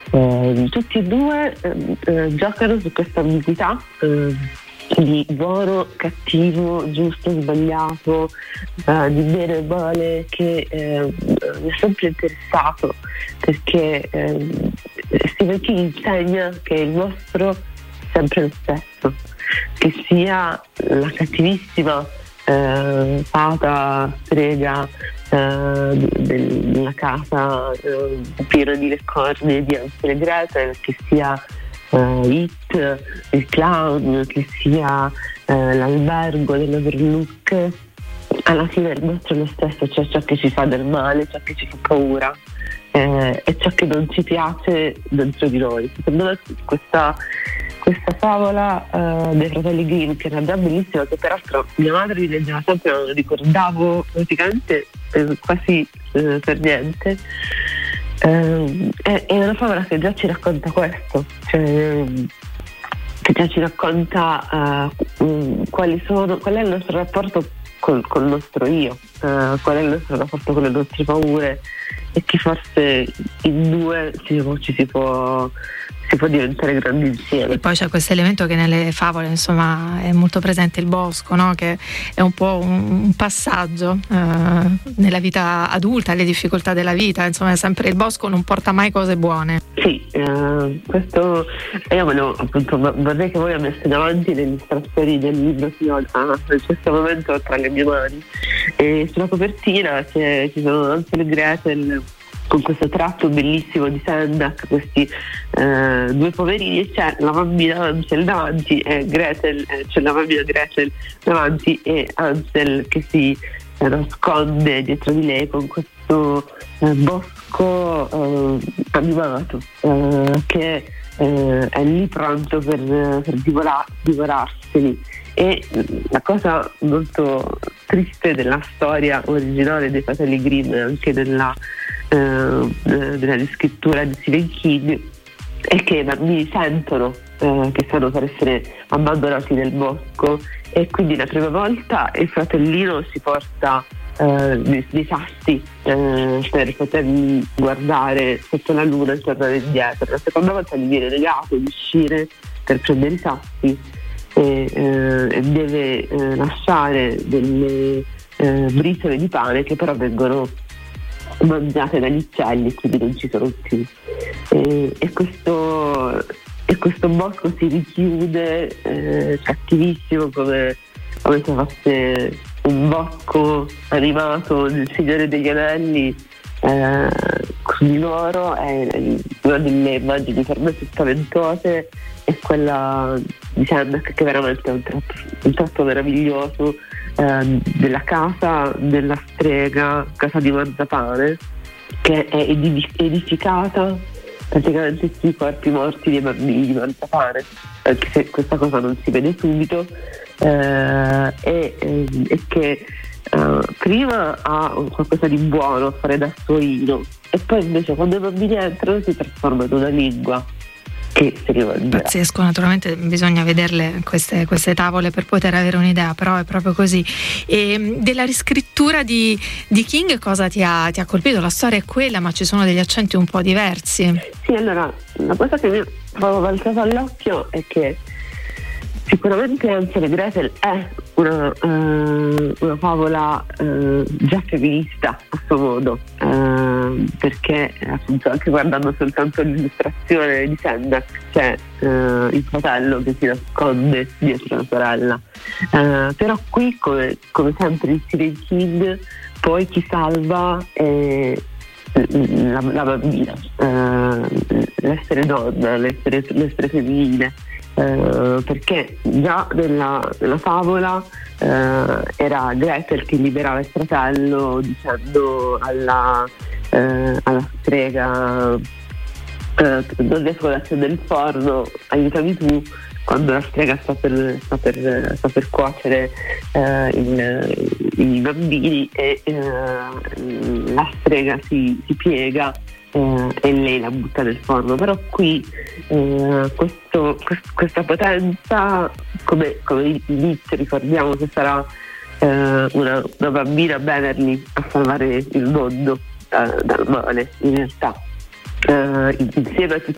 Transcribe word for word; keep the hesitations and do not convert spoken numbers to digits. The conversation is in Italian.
Eh, tutti e due eh, eh, giocano su questa ambiguità eh, di buono, cattivo, giusto, sbagliato, eh, di bene e male, che eh, mi è sempre interessato, perché eh, Stephen King insegna che il mostro è sempre lo stesso, che sia la cattivissima eh, fata, strega eh, della casa eh, piena di le corna di Hansel e Gretel, che sia Uh, It, il clown, che sia uh, l'albergo dell'Overlook, alla fine il mostro è lo stesso, cioè ciò che ci fa del male, ciò che ci fa paura eh, e ciò che non ci piace dentro di noi. Secondo me questa, questa favola uh, dei fratelli Grimm, che era già bellissima, che peraltro mia madre mi leggeva sempre, non lo ricordavo praticamente eh, quasi eh, per niente. Uh, è, è una favola che già ci racconta questo, cioè che già ci racconta uh, um, quali sono, qual è il nostro rapporto col, col nostro io, uh, qual è il nostro rapporto con le nostre paure, e che forse in due si può, ci si può si può diventare grandi insieme. E poi c'è questo elemento che nelle favole, insomma, è molto presente, il bosco, no? Che è un po' un, un passaggio eh, nella vita adulta, le difficoltà della vita, insomma, sempre il bosco non porta mai cose buone. Sì, eh, questo io volevo, appunto, vorrei che voi aveste davanti le illustrazioni del libro che ho ah, in questo momento tra le mie mani, e sulla copertina c'è, ci sono Hansel e Gretel con questo tratto bellissimo di Sendak, questi eh, due poverini, e c'è la bambina Hansel davanti e Gretel, eh, c'è la bambina Gretel davanti e Hansel che si eh, nasconde dietro di lei con questo eh, bosco eh, animato eh, che eh, è lì pronto per, per divora, divorarseli. E la cosa molto triste della storia originale dei fratelli Grimm, anche della Uh, della scrittura di Stephen King, è che i bambini sentono uh, che stanno per essere abbandonati nel bosco, e quindi la prima volta il fratellino si porta uh, dei, dei sassi uh, per poterli guardare sotto la luna e tornare indietro. La seconda volta gli viene negato di uscire per prendere i sassi e, uh, e deve uh, lasciare delle uh, briciole di pane che però vengono mangiate dagli uccelli, quindi non ci sono più, e, e, questo, e questo bosco si richiude eh, cattivissimo, come, come se fosse un bosco animato del Signore degli Anelli, eh, con di loro. È una delle immagini per me più spaventose è quella di Sendak, che veramente è un tratto, un tratto meraviglioso, eh, della casa della strega, casa di Manzapane, che è edificata praticamente sui corpi morti dei bambini di Manzapane, anche se questa cosa non si vede subito, eh, e, e, e che Uh, prima ha qualcosa di buono a fare da suoino, e poi invece quando i bambini entrano si trasforma in una lingua che si rivolgerà. Pazzesco, naturalmente bisogna vederle queste, queste tavole per poter avere un'idea, però è proprio così. E della riscrittura di, di King cosa ti ha, ti ha colpito? La storia è quella, ma ci sono degli accenti un po' diversi. Sì, allora, la cosa che mi ha balzato all'occhio è che sicuramente Hansel e Gretel è una, uh, una favola uh, già femminista a suo modo, uh, perché appunto anche guardando soltanto l'illustrazione di Sendak c'è uh, il fratello che si nasconde dietro la sorella, uh, però qui come, come sempre in Stephen King poi chi salva è la, la bambina, uh, l'essere donna, l'essere, l'essere femminile. Uh, perché già nella, nella favola uh, era Gretel che liberava il fratello dicendo alla, uh, alla strega uh, non riesco ad accendere il forno, aiutami tu, quando la strega sta per, sta per, sta per cuocere uh, il, i bambini, e uh, la strega si, si piega Eh, e lei la butta nel forno. Però qui eh, questo, quest, questa potenza, come, come inizio ricordiamo che sarà eh, una, una bambina Beverly a salvare il mondo eh, dal male, in realtà eh, insieme a tutti